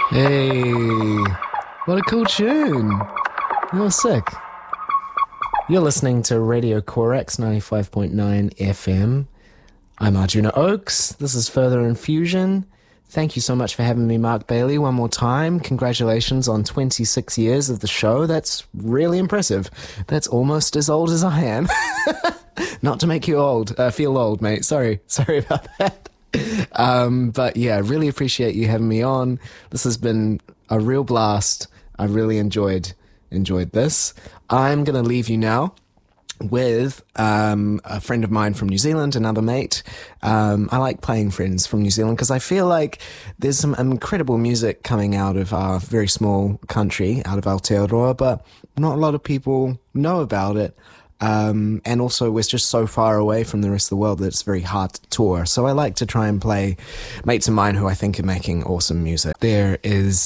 Hey, what a cool tune. Oh, sick. You're listening to Radio Corex 95.9 FM. I'm Arjuna Oakes. This is Further Infusion. Thank you so much for having me, Mark Bailey, one more time. Congratulations on 26 years of the show. That's really impressive. That's almost as old as I am. Not to make you feel old, mate. Sorry about that. But yeah, really appreciate you having me on. This has been a real blast. I really enjoyed this. I'm going to leave you now with a friend of mine from New Zealand, another mate. I like playing friends from New Zealand because I feel like there's some incredible music coming out of our very small country, out of Aotearoa, but not a lot of people know about it. And also we're just so far away from the rest of the world that it's very hard to tour. So I like to try and play mates of mine who I think are making awesome music. There is